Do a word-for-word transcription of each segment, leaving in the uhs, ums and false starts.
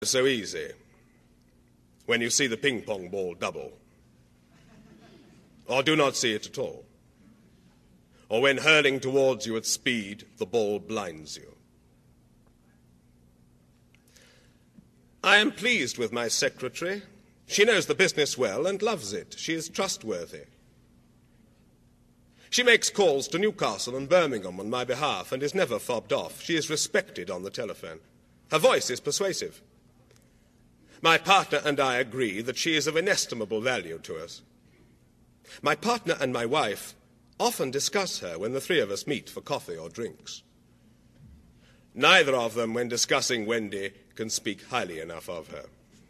So easy when you see the ping-pong ball double, or do not see it at all, or when hurling towards you at speed, the ball blinds you. I am pleased with my secretary. She knows the business well and loves it. She is trustworthy. She makes calls to Newcastle and Birmingham on my behalf and is never fobbed off. She is respected on the telephone. Her voice is persuasive. My partner and I agree that she is of inestimable value to us. My partner and my wife often discuss her when the three of us meet for coffee or drinks. Neither of them, when discussing Wendy, can speak highly enough of her.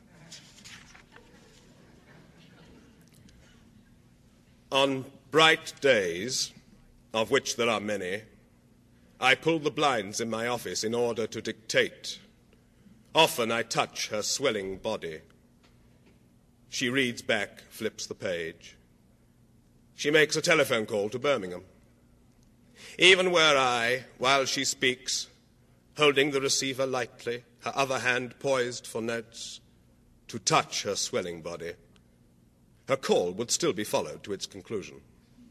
On bright days, of which there are many, I pull the blinds in my office in order to dictate. Often I touch her swelling body. She reads back, flips the page. She makes a telephone call to Birmingham. Even were I, while she speaks, holding the receiver lightly, her other hand poised for notes, to touch her swelling body, her call would still be followed to its conclusion.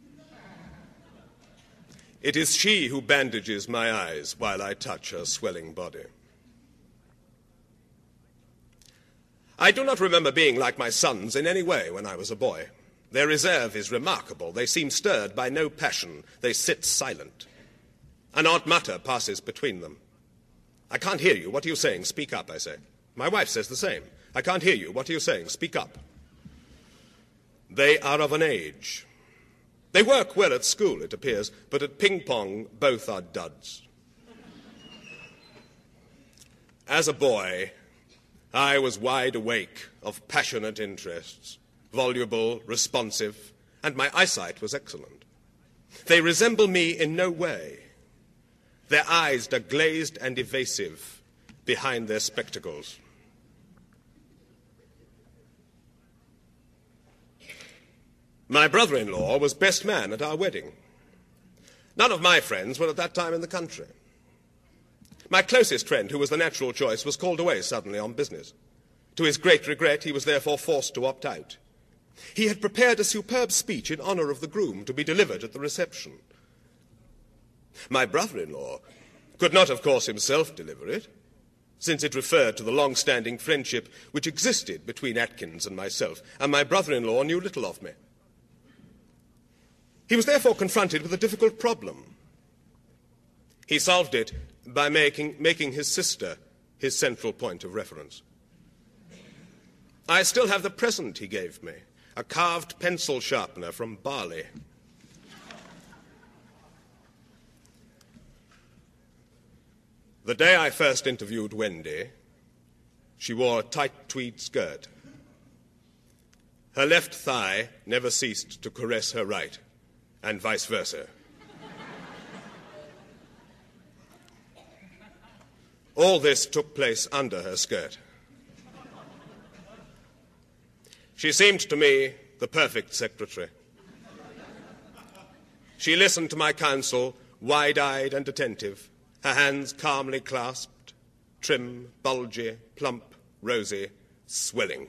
It is she who bandages my eyes while I touch her swelling body. I do not remember being like my sons in any way when I was a boy. Their reserve is remarkable. They seem stirred by no passion. They sit silent. An odd mutter passes between them. I can't hear you. What are you saying? Speak up, I say. My wife says the same. I can't hear you. What are you saying? Speak up. They are of an age. They work well at school, it appears, but at ping-pong, both are duds. As a boy, I was wide awake, of passionate interests, voluble, responsive, and my eyesight was excellent. They resemble me in no way. Their eyes are glazed and evasive behind their spectacles. My brother-in-law was best man at our wedding. None of my friends were at that time in the country. My closest friend, who was the natural choice, was called away suddenly on business. To his great regret, he was therefore forced to opt out. He had prepared a superb speech in honor of the groom to be delivered at the reception. My brother-in-law could not, of course, himself deliver it, since it referred to the long-standing friendship which existed between Atkins and myself, and my brother-in-law knew little of me. He was therefore confronted with a difficult problem. He solved it by making, making his sister his central point of reference. I still have the present he gave me, a carved pencil sharpener from Bali. The day I first interviewed Wendy, she wore a tight tweed skirt. Her left thigh never ceased to caress her right, and vice versa. All this took place under her skirt. She seemed to me the perfect secretary. She listened to my counsel, wide-eyed and attentive, her hands calmly clasped, trim, bulgy, plump, rosy, swelling.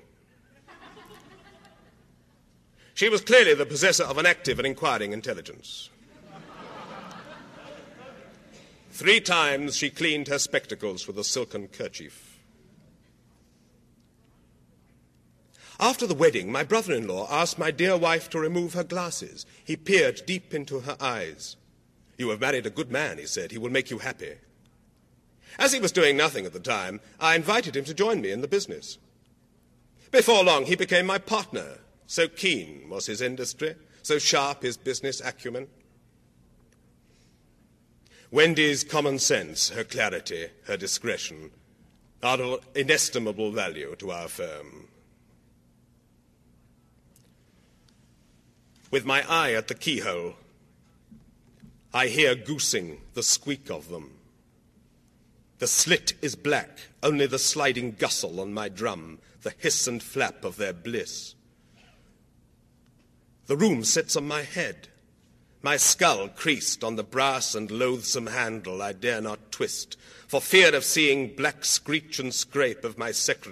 She was clearly the possessor of an active and inquiring intelligence. Three times she cleaned her spectacles with a silken kerchief. After the wedding, my brother-in-law asked my dear wife to remove her glasses. He peered deep into her eyes. "You have married a good man," he said. "He will make you happy." As he was doing nothing at the time, I invited him to join me in the business. Before long, he became my partner. So keen was his industry, so sharp his business acumen. Wendy's common sense, her clarity, her discretion are of inestimable value to our firm. With my eye at the keyhole, I hear goosing, the squeak of them. The slit is black, only the sliding gustle on my drum, the hiss and flap of their bliss. The room sits on my head. My skull creased on the brass and loathsome handle I dare not twist, for fear of seeing black screech and scrape of my secretary